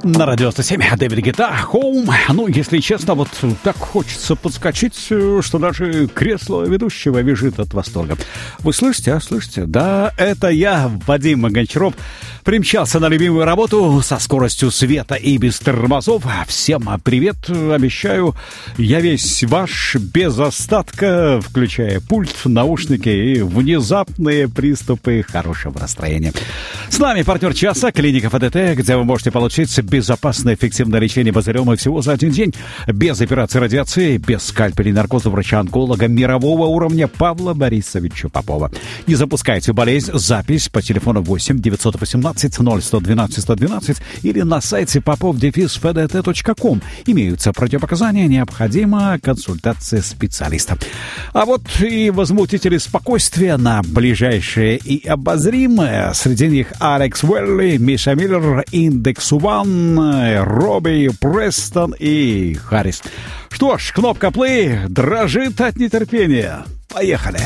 На радио 107 Дэвид Гетта, Home. Ну, если честно, вот так хочется подскочить, что даже кресло ведущего визжит от восторга. Вы слышите, а? Слышите? Да, это я, Вадим Гончаров, примчался на любимую работу со скоростью света и без тормозов. Всем привет, обещаю, я весь ваш, без остатка, включая пульт, наушники и внезапные приступы хорошего настроения. С нами партнер часа, клиника ФДТ, где вы можете получить безопасное эффективное лечение базариома всего за один день, без операции радиации, без скальпелей, наркоза, врача-онколога мирового уровня Павла Борисовича Попова. Не запускайте болезнь. Запись по телефону 8 918 0112 112 или на сайте popov-fdt.com. Имеются противопоказания, необходима консультация специалиста. А вот и возмутители спокойствия на ближайшее и обозримое. Среди них Алекс Уэлли, Миша Миллер, Индекс One, Робби, Престон и Харрис. Что ж, кнопка play дрожит от нетерпения. Поехали!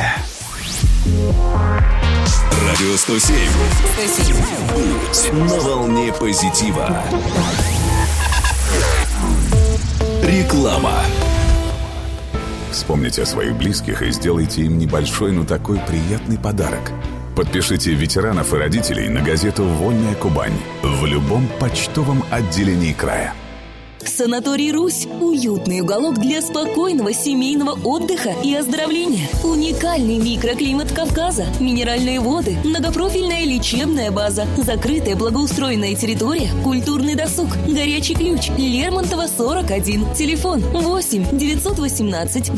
Радио 107. Будь на волне позитива. Реклама. Вспомните о своих близких и сделайте им небольшой, но такой приятный подарок. Подпишите ветеранов и родителей на газету «Вольная Кубань» в любом почтовом отделении края. Санаторий «Русь» – уютный уголок для спокойного семейного отдыха и оздоровления. Уникальный микроклимат Кавказа, минеральные воды, многопрофильная лечебная база, закрытая благоустроенная территория, культурный досуг, горячий ключ, Лермонтова, 41. Телефон 8 918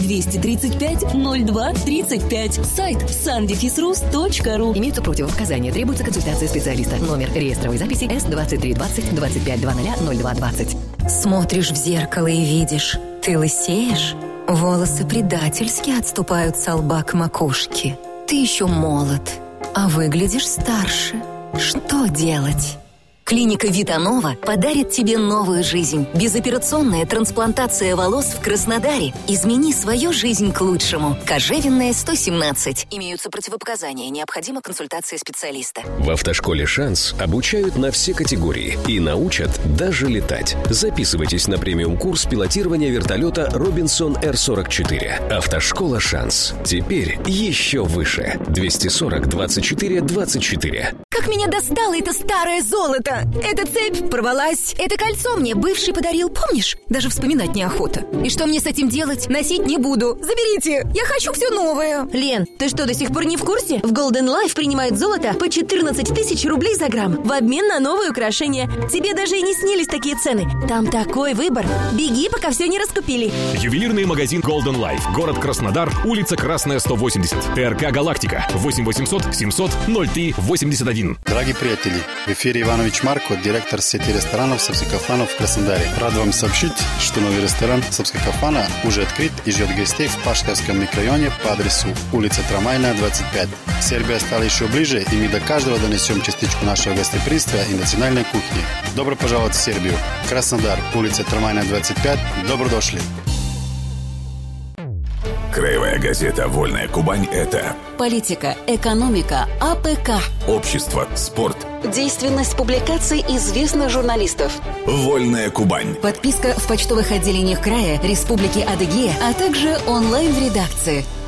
235 02 35. Сайт sandefisrus.ru. Имеются противопоказания. Требуется консультация специалиста. Номер реестровой записи С2320 2500 0220. Смотришь в зеркало и видишь, ты лысеешь, волосы предательски отступают со лба к макушке. Ты еще молод, а выглядишь старше. Что делать? Клиника Витанова подарит тебе новую жизнь. Безоперационная трансплантация волос в Краснодаре. Измени свою жизнь к лучшему. Кожевенная, 117. Имеются противопоказания. Необходима консультация специалиста. В автошколе «Шанс» обучают на все категории и научат даже летать. Записывайтесь на премиум-курс пилотирования вертолета «Робинсон Р-44». Автошкола «Шанс». Теперь еще выше. 240 24 24. Как меня достало это старое золото! Эта цепь порвалась. Это кольцо мне бывший подарил, помнишь? Даже вспоминать неохота. И что мне с этим делать? Носить не буду. Заберите! Я хочу все новое. Лен, ты что, до сих пор не в курсе? В Golden Life принимают золото по 14 тысяч рублей за грамм в обмен на новые украшения. Тебе даже и не снились такие цены. Там такой выбор. Беги, пока все не раскупили. Ювелирный магазин Golden Life. Город Краснодар, улица Красная, 180. ТРК «Галактика». 8 800 700 03 81. Дорогие приятели, в эфире Иванович Марко, директор сети ресторанов «Сапсикафана» в Краснодаре. Рад вам сообщить, что новый ресторан «Сапсикафана» уже открыт и ждет гостей в Пашковском микрорайоне по адресу улица Трамвайная, 25. Сербия стала еще ближе, и мы до каждого донесем частичку нашего гостеприимства и национальной кухни. Добро пожаловать в Сербию. Краснодар, улица Трамвайная, 25. Добро дошли. Краевая газета «Вольная Кубань» — это Политика, экономика, АПК. общество, спорт. Действенность публикаций известных журналистов. «Вольная Кубань». Подписка в почтовых отделениях края, Республики Адыгея, а также онлайн в редакции.